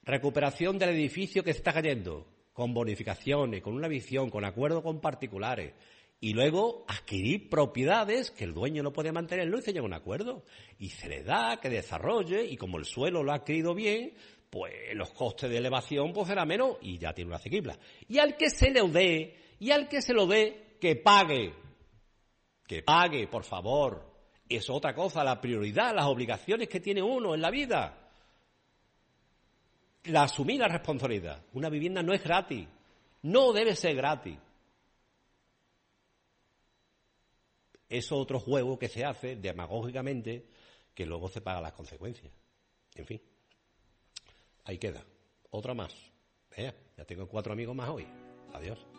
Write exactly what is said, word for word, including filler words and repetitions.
recuperación del edificio que se está cayendo, con bonificaciones, con una visión, con acuerdos con particulares, y luego adquirir propiedades que el dueño no puede mantenerlo y se llega a un acuerdo. Y se le da que desarrolle, y como el suelo lo ha adquirido bien, pues los costes de elevación pues será menos y ya tiene una asequible. Y al que se lo dé, y al que se lo dé, que pague. Que pague, por favor. Es otra cosa, la prioridad, las obligaciones que tiene uno en la vida. La asumir la responsabilidad. Una vivienda no es gratis. No debe ser gratis. Es otro juego que se hace demagógicamente que luego se paga las consecuencias. En fin. Ahí queda. Otra más. Vea, ya tengo cuatro amigos más hoy. Adiós.